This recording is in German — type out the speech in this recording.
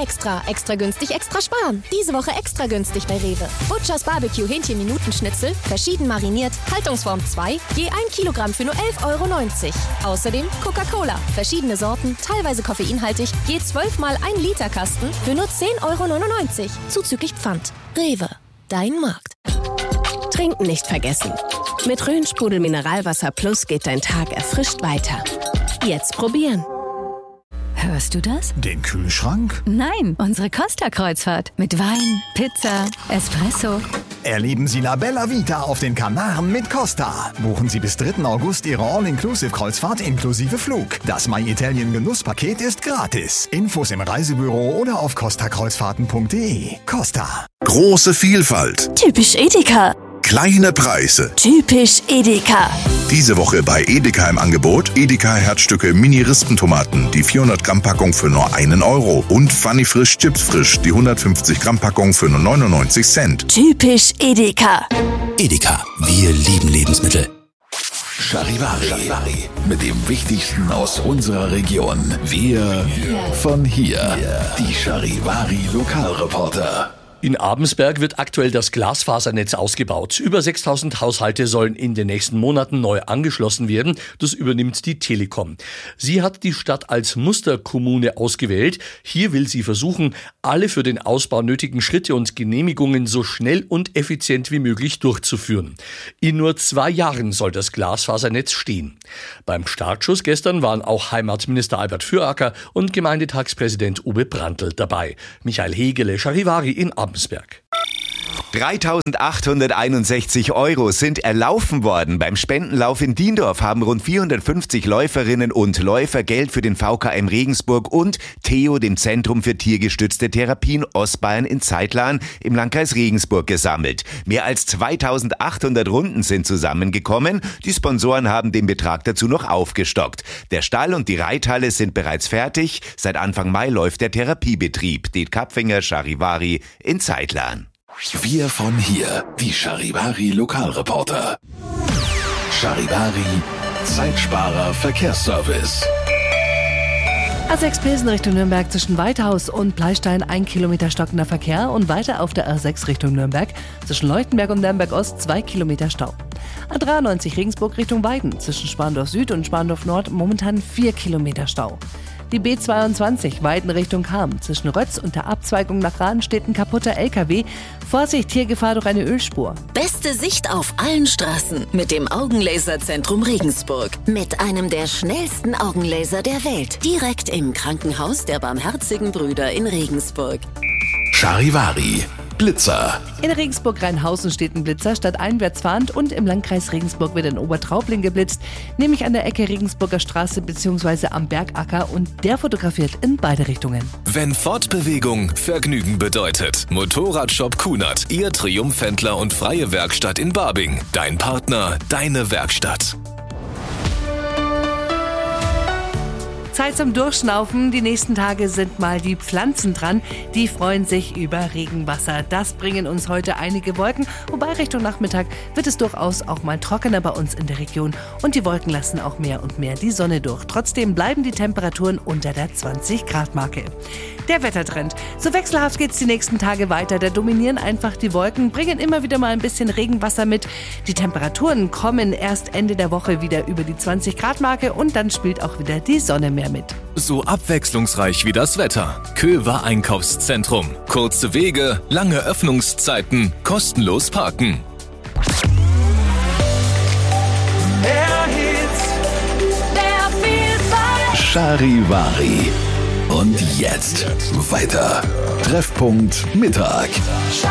Extra. Extra günstig, extra sparen. Diese Woche extra günstig bei Rewe. Butchers Barbecue Hähnchen-Minutenschnitzel, verschieden mariniert, Haltungsform 2, je 1 Kilogramm für nur 11,90 €. Außerdem Coca-Cola, verschiedene Sorten, teilweise koffeinhaltig, je 12 mal 1 Liter Kasten für nur 10,99 €. Zuzüglich Pfand. Rewe, dein Markt. Trinken nicht vergessen. Mit Rhön-Sprudel Mineralwasser Plus geht dein Tag erfrischt weiter. Jetzt probieren. Hörst du das? Den Kühlschrank? Nein, unsere Costa-Kreuzfahrt. Mit Wein, Pizza, Espresso. Erleben Sie La Bella Vita auf den Kanaren mit Costa. Buchen Sie bis 3. August Ihre All-Inclusive-Kreuzfahrt inklusive Flug. Das My Italien Genusspaket ist gratis. Infos im Reisebüro oder auf costakreuzfahrten.de. Costa. Große Vielfalt. Typisch Edeka. Kleine Preise. Typisch Edeka. Diese Woche bei Edeka im Angebot Edeka Herzstücke Mini-Rispentomaten, die 400 Gramm Packung für nur 1 € und Funny Frisch Chips Frisch, die 150 Gramm Packung für nur 99 Cent. Typisch Edeka. Edeka, wir lieben Lebensmittel. Charivari. Mit dem Wichtigsten aus unserer Region. Wir von hier. Die Charivari Lokalreporter. In Abensberg wird aktuell das Glasfasernetz ausgebaut. Über 6.000 Haushalte sollen in den nächsten Monaten neu angeschlossen werden. Das übernimmt die Telekom. Sie hat die Stadt als Musterkommune ausgewählt. Hier will sie versuchen, alle für den Ausbau nötigen Schritte und Genehmigungen so schnell und effizient wie möglich durchzuführen. In nur 2 Jahren soll das Glasfasernetz stehen. Beim Startschuss gestern waren auch Heimatminister Albert Füracker und Gemeindetagspräsident Uwe Brandl dabei. Michael Hegele, Charivari in Abensberg. 3.861 € sind erlaufen worden. Beim Spendenlauf in Diendorf haben rund 450 Läuferinnen und Läufer Geld für den VKM Regensburg und THEO, dem Zentrum für tiergestützte Therapien Ostbayern in Zeitlahn im Landkreis Regensburg, gesammelt. Mehr als 2.800 Runden sind zusammengekommen. Die Sponsoren haben den Betrag dazu noch aufgestockt. Der Stall und die Reithalle sind bereits fertig. Seit Anfang Mai läuft der Therapiebetrieb. Det Kapfinger, Charivari in Zeitlahn. Wir von hier, die Charivari Lokalreporter. Charivari, Zeitsparer Verkehrsservice. A6 Pilsen Richtung Nürnberg zwischen Weithaus und Pleistein 1 Kilometer stockender Verkehr und weiter auf der A6 Richtung Nürnberg zwischen Leuchtenberg und Nürnberg Ost 2 Kilometer Stau. A93 Regensburg Richtung Weiden zwischen Spandorf Süd und Spandorf Nord momentan 4 Kilometer Stau. Die B22 Weiden Richtung Cham. Zwischen Rötz und der Abzweigung nach Rahn steht ein kaputter LKW. Vorsicht, hier Gefahr durch eine Ölspur. Beste Sicht auf allen Straßen mit dem Augenlaserzentrum Regensburg. Mit einem der schnellsten Augenlaser der Welt. Direkt im Krankenhaus der Barmherzigen Brüder in Regensburg. Charivari. Blitzer. In Regensburg-Rheinhausen steht ein Blitzer stadteinwärts fahrend und im Landkreis Regensburg wird in Obertraubling geblitzt, nämlich an der Ecke Regensburger Straße bzw. am Bergacker und der fotografiert in beide Richtungen. Wenn Fortbewegung Vergnügen bedeutet. Motorradshop Kunert, Ihr Triumphhändler und freie Werkstatt in Barbing. Dein Partner, deine Werkstatt. Zeit zum Durchschnaufen. Die nächsten Tage sind mal die Pflanzen dran. Die freuen sich über Regenwasser. Das bringen uns heute einige Wolken. Wobei Richtung Nachmittag wird es durchaus auch mal trockener bei uns in der Region. Und die Wolken lassen auch mehr und mehr die Sonne durch. Trotzdem bleiben die Temperaturen unter der 20-Grad-Marke. Der Wettertrend. So wechselhaft geht's die nächsten Tage weiter. Da dominieren einfach die Wolken, bringen immer wieder mal ein bisschen Regenwasser mit. Die Temperaturen kommen erst Ende der Woche wieder über die 20-Grad-Marke und dann spielt auch wieder die Sonne mehr mit. So abwechslungsreich wie das Wetter. Köwer Einkaufszentrum. Kurze Wege, lange Öffnungszeiten, kostenlos parken. Mehr Hits, mehr Vielfalt. Charivari. Und jetzt weiter. Treffpunkt Mittag.